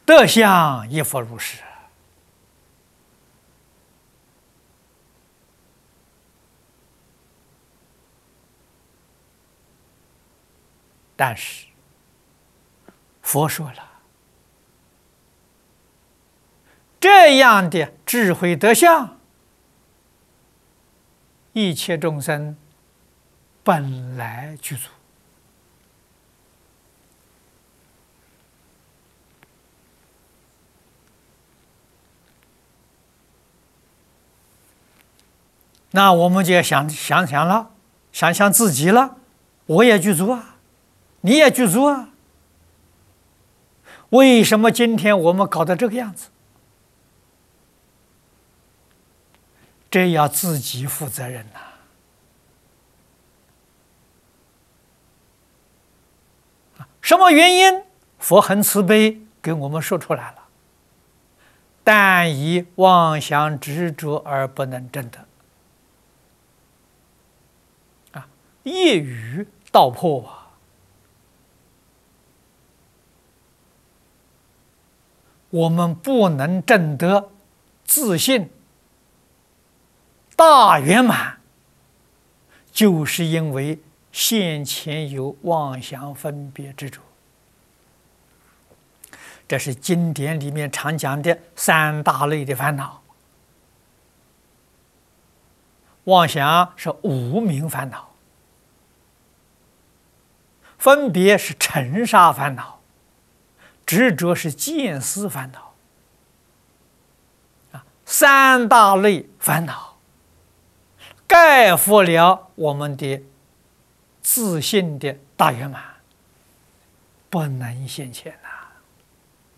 得相亦复如是。但是佛说了，这样的智慧德相，一切众生本来具足。那我们就要想了，想自己了，我也具足啊，你也具足啊。为什么今天我们搞得这个样子？这要自己负责任呐！什么原因？佛很慈悲，给我们说出来了。但以妄想执着而不能证得。一语道破啊！我们不能证得自信大圆满，就是因为先前有妄想分别执着。这是经典里面常讲的三大类的烦恼。妄想是无明烦恼，分别是尘沙烦恼，执着是见思烦恼。三大类烦恼盖覆了我们的自信的大圆满，不能现前呐。